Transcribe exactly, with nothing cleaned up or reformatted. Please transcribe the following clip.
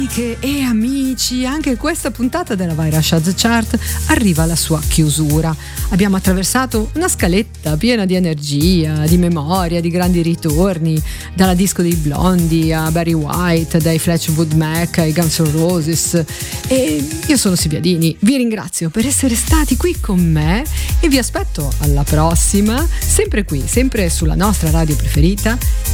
E amici, anche questa puntata della Viral Chart Chart arriva alla sua chiusura. Abbiamo attraversato una scaletta piena di energia, di memoria, di grandi ritorni, dalla disco dei Blondie a Barry White, dai Fleetwood Mac ai Guns N' Roses. E io sono Silvia Dini, vi ringrazio per essere stati qui con me e vi aspetto alla prossima, sempre qui, sempre sulla nostra radio preferita,